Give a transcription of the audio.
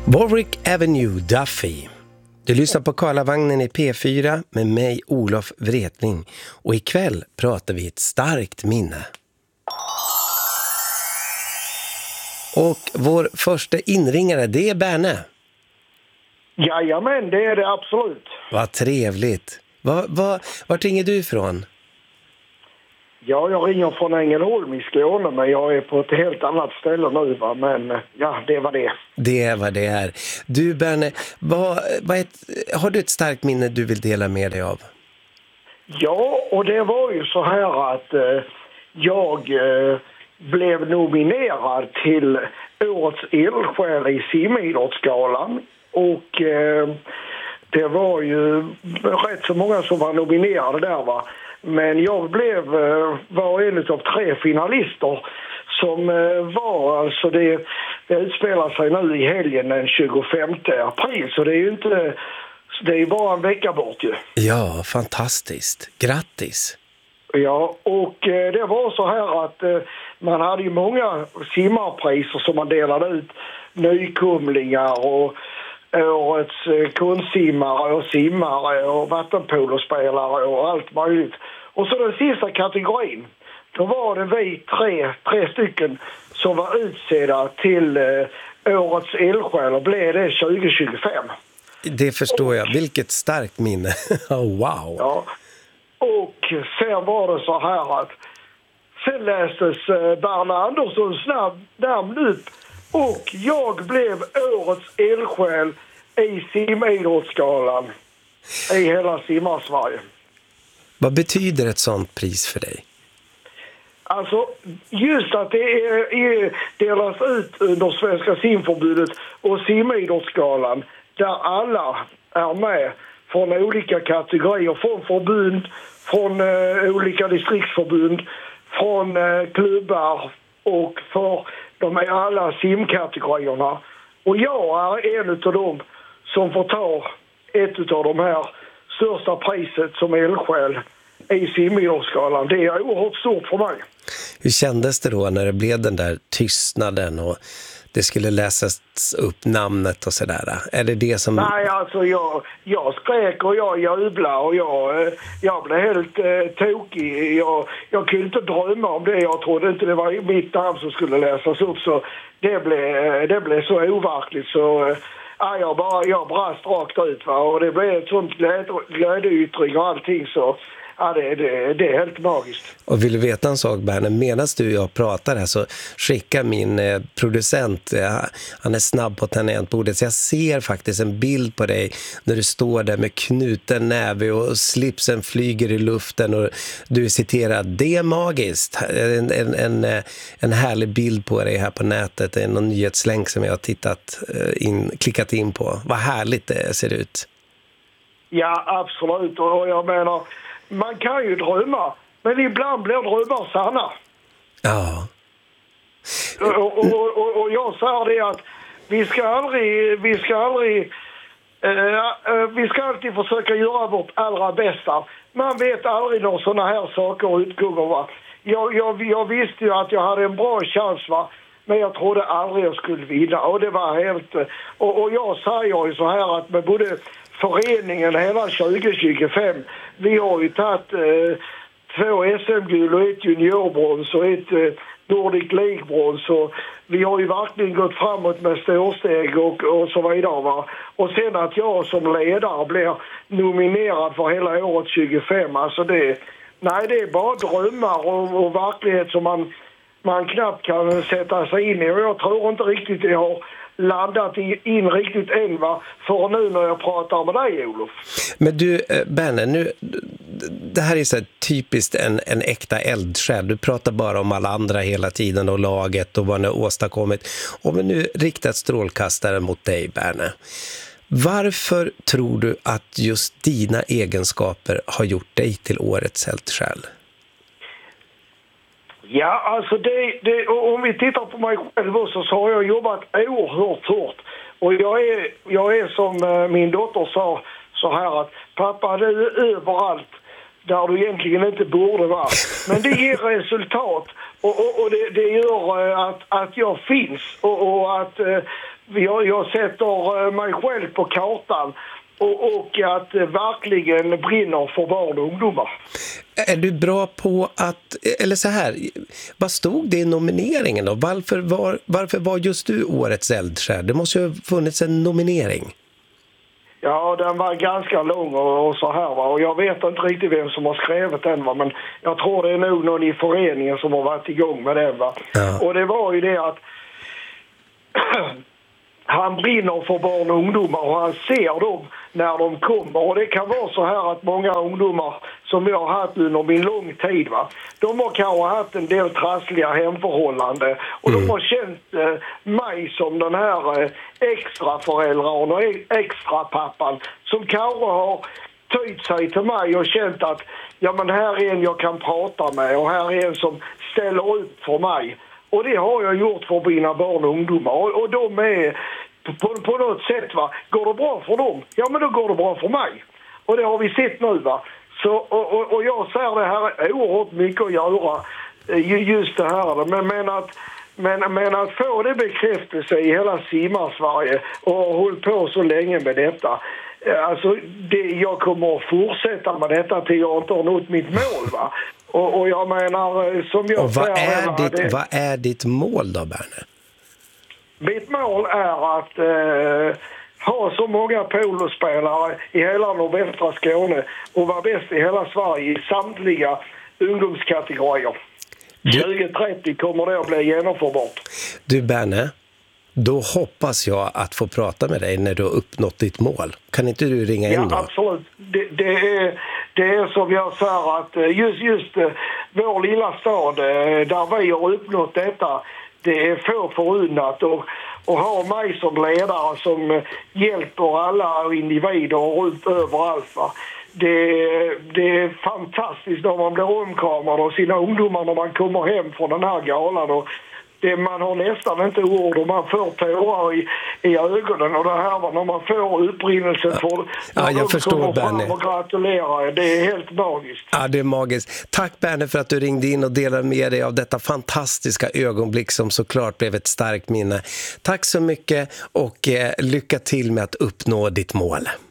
Warwick Avenue, Duffy. Du lyssnar på Karlavagnen i P4 med mig, Olof Wretling. Och ikväll pratar vi ett starkt minne. Och vår första inringare, det är Berne. Jajamän, det är det absolut. Vad trevligt. Vart ringer du ifrån? Ja, jag ringer från Ängelholm i Skåne, men jag är på ett helt annat ställe nu. Va? Men ja, det var det. Det är vad det är. Du Berne, har du ett starkt minne du vill dela med dig av? Ja, och det var ju så här att jag blev nominerad till Årets eldsjäl i simidrottsgalan. Och det var ju rätt så många som var nominerade där, va. Men jag var en av 3 finalister som var, alltså det utspelar sig nu i helgen den 25 april, så det är ju inte, det är bara en vecka bort ju. Ja, fantastiskt. Grattis! Ja, och det var så här att man hade ju många simmarpriser som man delade ut, nykomlingar och årets konstsimmare och simmare och vattenpolospelare och allt möjligt. Och så den sista kategorin, då var det vi tre stycken som var utsedda till årets eldsjäl och blev det 2025. Det förstår jag. Vilket starkt minne. Wow! Ja, och sen var det så här att sen lästes Berne Anderssons namn upp och jag blev årets eldsjäl i simidrottsgalan i hela Simmarsverige. Vad betyder ett sånt pris för dig? Alltså, just att det delas ut under Svenska simförbundet och simidrottsgalan där alla är med från olika kategorier, från förbund, från olika distriktsförbund, från klubbar och för de är alla simkategorierna. Och jag är en av dem som får ta ett av de här största priset som eldsjäl i simidrottsgalan. Det är oerhört stort för mig. Hur kändes det då när det blev den där tystnaden och det skulle läsas upp namnet och sådär? Är det det som... Nej, alltså jag skrek och jag jublade och jag blev helt tokig. Jag kunde inte drömma om det. Jag trodde inte det var mitt namn som skulle läsas upp, så det blev så overkligt så... jag brast rakt ut, va? Och det blev ett sånt glädjeyttring och allting, så ja, det är helt magiskt. Och vill du veta en sak, Berne? Medan du och jag pratar här så skickar min producent, han är snabb på tangentbordet, så jag ser faktiskt en bild på dig när du står där med knuten näve och slipsen flyger i luften och du citerar, det är magiskt. En härlig bild på dig här på nätet, det är någon nyhetslänk som jag har klickat in på. Vad härligt det ser ut. Ja, absolut. Och jag menar, man kan ju drömma, men ibland blir drömmar sanna. Ja. Och jag säger det att vi ska alltid försöka göra vårt allra bästa. Man vet aldrig när sådana här saker utgår, va. Jag visste ju att jag hade en bra chans, va. Men jag trodde aldrig jag skulle vinna. Och det var helt... Och jag säger ju så här att med både föreningen hela 2025, vi har ju tagit 2 SM-guld och 1 juniorbrons och 1 Nordic League-brons. Så vi har ju verkligen gått framåt med storsteg och så vidare, va. Och sen att jag som ledare blir nominerad för hela året 25, alltså det är bara drömmar och verklighet som man knappt kan sätta sig in i. Och jag tror inte riktigt det har landat in riktigt än, va, för nu när jag pratar med dig, Olof. Men du, Berne, nu, det här är så typiskt en äkta eldsjäl. Du pratar bara om alla andra hela tiden och laget och vad ni har åstadkommit. Om vi nu riktar strålkastare mot dig, Berne. Varför tror du att just dina egenskaper har gjort dig till årets eldsjäl? Ja, alltså om vi tittar på mig själv så har jag jobbat oerhört hårt. Och jag är som min dotter sa så här att pappa, du är överallt där du egentligen inte borde vara. Men det ger resultat och det gör att jag finns och att jag sätter mig själv på kartan och att verkligen brinner för barn och ungdomar. Är du bra på att, eller så här, vad stod det i nomineringen då? Varför var just du årets eldsjäl? Det måste ju ha funnits en nominering. Ja, den var ganska lång och så här, va. Och jag vet inte riktigt vem som har skrivit den, va. Men jag tror det är nog någon i föreningen som har varit igång med den, va. Ja. Och det var ju det att han brinner för barn och ungdomar och han ser dem när de kommer. Och det kan vara så här att många ungdomar som vi har haft under min lång tid, va, de har kanske haft en del trassliga hemförhållande och de har känt mig som den här extra föräldern och extra pappan som kanske har tytt sig till mig och känt att ja, men här är en jag kan prata med och här är en som ställer upp för mig. Och det har jag gjort för mina barn och ungdomar. Och de är på något sätt, va, går det bra för dem? Ja, men då går det bra för mig. Och det har vi sett nu, va. Så, och jag ser det här är oerhört mycket att göra just det här. Men att få det bekräftelse i hela Simmarsverige och ha hållit på så länge med detta. Alltså, jag kommer att fortsätta med detta till jag inte har nått mitt mål, va. Och jag menar, som jag och vad är ditt mål då, Berne? Mitt mål är att ha så många polospelare i hela nordvästra Skåne och vara bäst i hela Sverige i samtliga ungdomskategorier. 2030 kommer det att bli genomförbart. Du, Berne, då hoppas jag att få prata med dig när du har uppnått ditt mål. Kan inte du ringa in då? Ja, absolut. Det är som jag säger att just vår lilla stad där vi har uppnått detta, det är få förunnat och ha mig som ledare som hjälper alla individer runt överallt, va. Det är fantastiskt när man blir omkramad av sina ungdomar när man kommer hem från den här galan och man har nästan inte ord och man får tårar i ögonen och det här var när man får upprinnelsen för ja, jag förstår, Berne. Och gratulerar, det är helt magiskt. Ja, det är magiskt. Tack, Berne, för att du ringde in och delade med dig av detta fantastiska ögonblick som såklart blev ett starkt minne. Tack så mycket och lycka till med att uppnå ditt mål.